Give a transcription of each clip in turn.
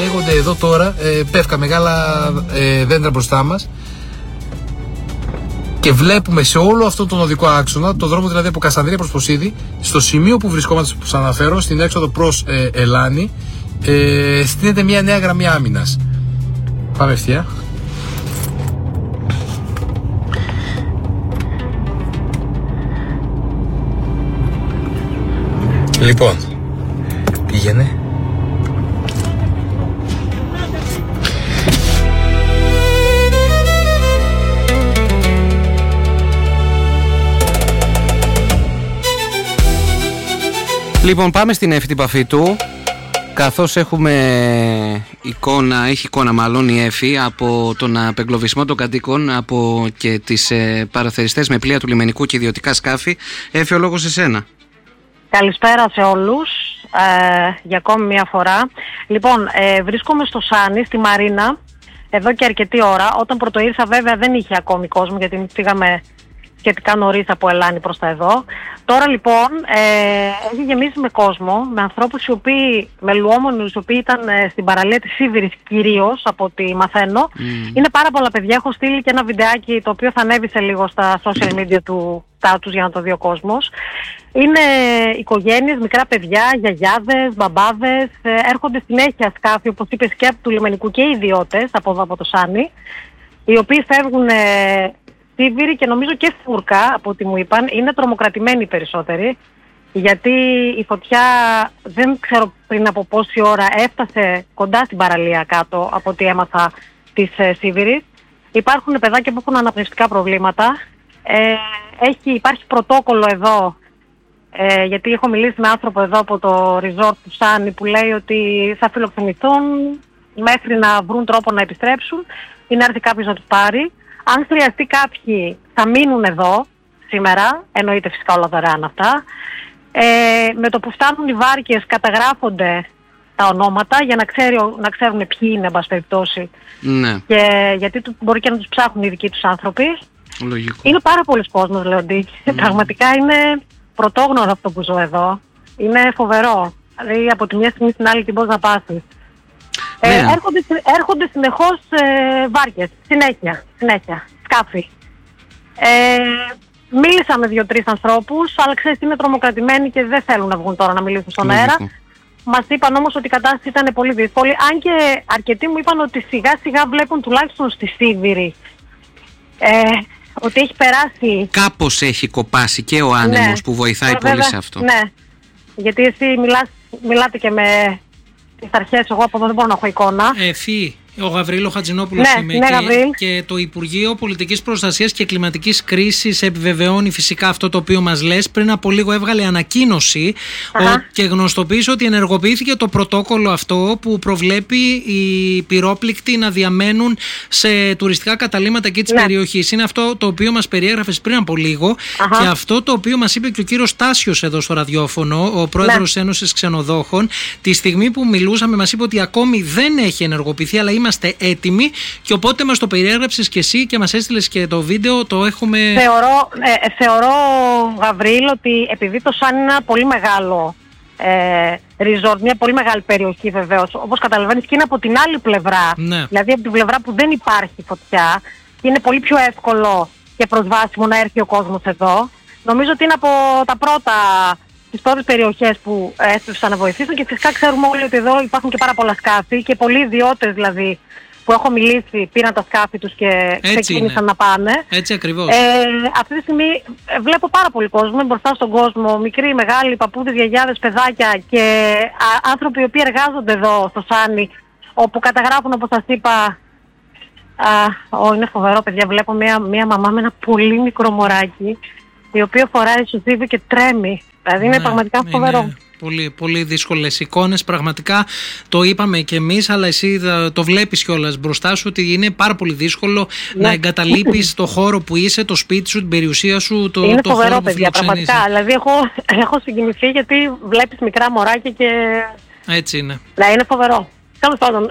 λέγονται εδώ τώρα, πέφκα μεγάλα δέντρα μπροστά μας. Και βλέπουμε σε όλο αυτό τον οδικό άξονα, το δρόμο δηλαδή από Καστανδρία προς Ποσίδη, στο σημείο που βρισκόμαστε, που σας αναφέρω, στην έξοδο προς Ελλάνη, στείνεται μια νέα γραμμή άμυνας. Πάμε ευθεία. Λοιπόν, πήγαινε. Λοιπόν, πάμε στην Εφη Παφίτου. Καθώς έχουμε έχει εικόνα μάλλον η Εφη από τον απεγκλωβισμό των κατοίκων από και τις παραθεριστές με πλοία του λιμενικού και ιδιωτικά σκάφη. Εφη, ο λόγος σε σένα. Καλησπέρα σε όλους για ακόμη μια φορά. Λοιπόν, βρίσκομαι στο Σάνι, στη Μαρίνα, εδώ και αρκετή ώρα. Όταν πρωτοήρθα βέβαια δεν είχε ακόμη κόσμο, γιατί πήγαμε σχετικά νωρίς από Ελλάνη προς τα εδώ. Τώρα λοιπόν έχει γεμίσει με κόσμο, με ανθρώπους οι οποίοι, με λουόμενους, οι οποίοι ήταν στην παραλία της Σίβηρης κυρίως, από ό,τι μαθαίνω. Είναι πάρα πολλά παιδιά, έχω στείλει και ένα βιντεάκι το οποίο θα ανέβει σε λίγο στα social media του στάτους για να το δει ο κόσμος. Είναι οικογένειες, μικρά παιδιά, γιαγιάδες, μπαμπάδες, έρχονται συνέχεια σκάφη, όπως είπες, και από του λιμενικού και ιδιώτες από εδώ από το Σάνι, οι οποίοι φεύγουν Σίβηρη και νομίζω και Φούρκα, από ό,τι μου είπαν. Είναι τρομοκρατημένοι οι περισσότεροι, γιατί η φωτιά δεν ξέρω πριν από πόση ώρα έφτασε κοντά στην παραλία κάτω, από ό,τι έμαθα, της Σίβηρης. Υπάρχουν παιδάκια που έχουν αναπνευστικά προβλήματα. Υπάρχει πρωτόκολλο εδώ, γιατί έχω μιλήσει με άνθρωπο εδώ από το resort του Σάνι που λέει ότι θα φιλοξενηθούν μέχρι να βρουν τρόπο να επιστρέψουν ή να έρθει κάποιος να τους πάρει. Αν χρειαστεί κάποιοι θα μείνουν εδώ σήμερα, εννοείται φυσικά όλα δωρεάν αυτά. Με το που φτάνουν οι βάρκες καταγράφονται τα ονόματα για να ξέρουν ποιοι είναι, εν πάση περιπτώσει. Ναι. Και γιατί μπορεί και να τους ψάχνουν οι δικοί τους άνθρωποι. Λογικό. Είναι πάρα πολλοί κόσμος, Λεοντή. Πραγματικά είναι πρωτόγνωρο αυτό που ζω εδώ. Είναι φοβερό. Δηλαδή από τη μια στιγμή στην άλλη τι μπορείς να πάσεις. Έρχονται συνεχώς βάρκες, συνέχεια, σκάφη. Μίλησα με 2-3 ανθρώπους, αλλά ξέρεις είναι τρομοκρατημένοι και δεν θέλουν να βγουν τώρα να μιλήσουν στον αέρα. Μας είπαν όμως ότι η κατάσταση ήταν πολύ δύσκολη, αν και αρκετοί μου είπαν ότι σιγά σιγά βλέπουν τουλάχιστον στη Σίβηρη ότι έχει περάσει. Κάπως έχει κοπάσει και ο άνεμος που βοηθάει πολύ σε αυτό. Ναι, γιατί εσύ μιλάτε και με τις αρχές, εγώ από εδώ δεν μπορώ να έχω εικόνα. Ο Γαβρίλο Χατζηνόπουλος είμαι και το Υπουργείο Πολιτικής Προστασίας και Κλιματικής Κρίσης επιβεβαιώνει φυσικά αυτό το οποίο μας λες. Πριν από λίγο έβγαλε ανακοίνωση και γνωστοποίησε ότι ενεργοποιήθηκε το πρωτόκολλο αυτό που προβλέπει οι πυρόπληκτοι να διαμένουν σε τουριστικά καταλύματα εκεί της περιοχής. Είναι αυτό το οποίο μας περιέγραφες πριν από λίγο και αυτό το οποίο μας είπε και ο κύριος Τάσιος εδώ στο ραδιόφωνο, ο πρόεδρος Ένωσης Ξενοδόχων. Τη στιγμή που μιλούσαμε μας είπε ότι ακόμη δεν έχει ενεργοποιηθεί, αλλά είμαστε έτοιμοι και οπότε μας το περιέγραψες και εσύ και μας έστειλες και το βίντεο, το έχουμε... Θεωρώ, Γαβρίλ, ότι επειδή το Σάνι είναι ένα πολύ μεγάλο resort, μια πολύ μεγάλη περιοχή βεβαίως, όπως καταλαβαίνεις, και είναι από την άλλη πλευρά, δηλαδή από την πλευρά που δεν υπάρχει φωτιά και είναι πολύ πιο εύκολο και προσβάσιμο να έρθει ο κόσμος εδώ. Νομίζω ότι είναι από τις πρώτες περιοχές που έστρεψαν να βοηθήσουν και φυσικά ξέρουμε όλοι ότι εδώ υπάρχουν και πάρα πολλά σκάφη και πολλοί ιδιώτες δηλαδή που έχω μιλήσει πήραν τα σκάφη τους και ξεκίνησαν να πάνε. Έτσι ακριβώς. Αυτή τη στιγμή βλέπω πάρα πολύ κόσμο μπροστά στον κόσμο, μικροί, μεγάλοι, παππούδες, γιαγιάδες, παιδάκια και άνθρωποι οι οποίοι εργάζονται εδώ στο Σάνι, όπου καταγράφουν, όπως σας είπα, είναι φοβερό παιδιά, βλέπω μια μαμά με ένα πολύ μικρό μωράκι η οποία φοράει σουζίβι και τρέμει. Δηλαδή είναι πραγματικά φοβερό. Πολύ, πολύ δύσκολες εικόνες. Πραγματικά το είπαμε και εμείς, αλλά εσύ το βλέπεις κιόλας μπροστά σου ότι είναι πάρα πολύ δύσκολο να εγκαταλείπεις το χώρο που είσαι, το σπίτι σου, την περιουσία σου, το είναι το φοβερό, χώρο που παιδιά, πραγματικά. Δηλαδή έχω συγκινηθεί γιατί βλέπεις μικρά μωράκια και... Έτσι είναι. Δηλαδή είναι φοβερό. Τέλος πάντων,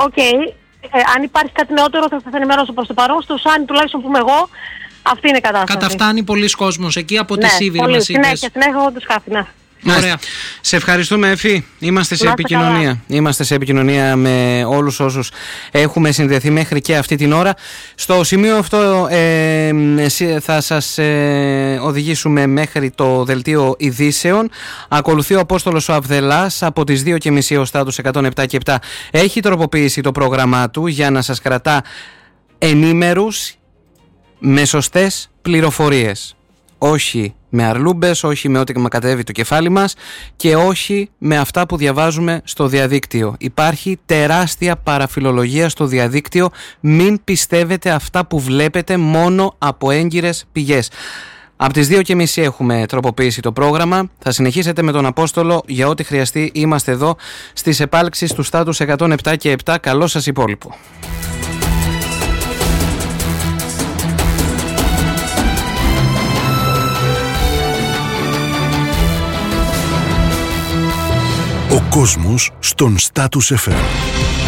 αν υπάρχει κάτι νεότερο θα σας ενημερώσω προς το παρόν. Στο Σάνι τουλάχιστον που είμαι εγώ, αυτή είναι η κατάσταση. Καταφτάνει πολλοί κόσμος εκεί από τη Σίβηρη μας είπες. Συνέχεια έχω το σκάφη, Ωραία. Σε ευχαριστούμε, Εφη. Είμαστε σε επικοινωνία. Καλά. Είμαστε σε επικοινωνία με όλους όσους έχουμε συνδεθεί μέχρι και αυτή την ώρα. Στο σημείο αυτό θα σας οδηγήσουμε μέχρι το δελτίο ειδήσεων. Ακολουθεί ο Απόστολος ο Αβδελάς από τις 2.30 έως τα 107 και 7. Έχει τροποποιήσει το πρόγραμμά του για να σας κρατά ενήμερους με σωστές πληροφορίες. Όχι με αρλούμπες, όχι με ό,τι κατέβει το κεφάλι μας και όχι με αυτά που διαβάζουμε στο διαδίκτυο. Υπάρχει τεράστια παραφιλολογία στο διαδίκτυο. Μην πιστεύετε αυτά που βλέπετε μόνο από έγκυρες πηγές. Από τις 2.30 έχουμε τροποποιήσει το πρόγραμμα. Θα συνεχίσετε με τον Απόστολο για ό,τι χρειαστεί. Είμαστε εδώ στις επάλξεις του Στάτους 107 και 7. Καλό σας υπόλοιπο. Ο κόσμος στον Status FM.